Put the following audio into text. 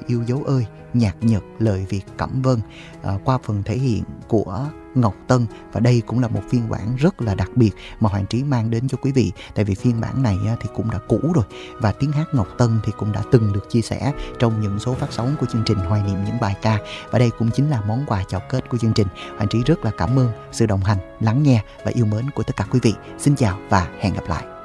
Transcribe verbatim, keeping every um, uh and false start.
yêu dấu ơi, nhạc Nhật lời Việt Cẩm Vân, à, qua phần thể hiện của Ngọc Tân. Và đây cũng là một phiên bản rất là đặc biệt mà Hoàng Trí mang đến cho quý vị, tại vì phiên bản này thì cũng đã cũ rồi, và tiếng hát Ngọc Tân thì cũng đã từng được chia sẻ trong những số phát sóng của chương trình Hoài Niệm Những Bài Ca, và đây cũng chính là món quà chào kết của chương trình. Hoàng Trí rất là cảm ơn sự đồng hành, lắng nghe và yêu mến của tất cả quý vị. Xin chào và hẹn gặp lại.